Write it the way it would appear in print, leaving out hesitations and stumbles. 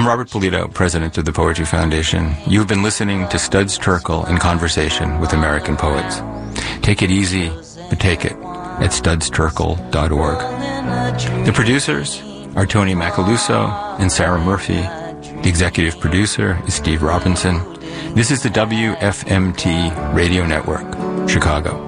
I'm Robert Polito, president of the Poetry Foundation. You've been listening to Studs Terkel in conversation with American poets. Take it easy, but take it at studsterkel.org. The producers are Tony Macaluso and Sarah Murphy. The executive producer is Steve Robinson. This is the WFMT Radio Network, Chicago.